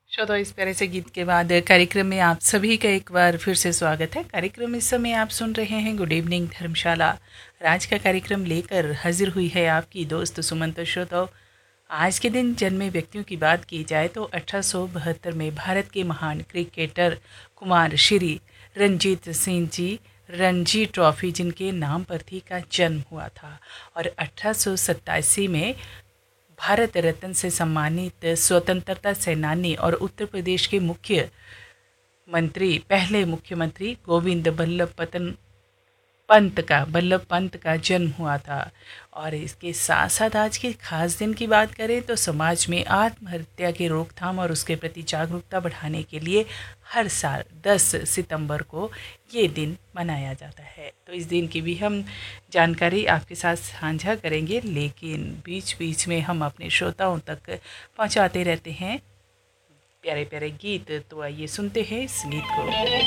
श्रोता इस प्यारे से गीत के बाद कार्यक्रम में आप सभी का एक बार फिर से स्वागत है। कार्यक्रम इस समय आप सुन रहे हैं गुड इवनिंग धर्मशाला। आज का कार्यक्रम लेकर हाजिर हुई है आपकी दोस्त सुमन। तो श्रोताओं, आज के दिन जन्मे व्यक्तियों की बात की जाए तो 1872 में भारत के महान क्रिकेटर कुमार श्री रणजीत सिंह जी रणजी ट्रॉफी जिनके नाम पर थी का जन्म हुआ था। और 1887 में भारत रत्न से सम्मानित स्वतंत्रता सेनानी और उत्तर प्रदेश के पहले मुख्यमंत्री गोविंद बल्लभ पंत का जन्म हुआ था। और इसके साथ साथ आज के खास दिन की बात करें तो समाज में आत्महत्या के रोकथाम और उसके प्रति जागरूकता बढ़ाने के लिए हर साल 10 सितंबर को ये दिन मनाया जाता है। तो इस दिन की भी हम जानकारी आपके साथ साझा करेंगे, लेकिन बीच बीच में हम अपने श्रोताओं तक पहुंचाते रहते हैं प्यारे प्यारे गीत। तो आइए सुनते हैं इस गीत को।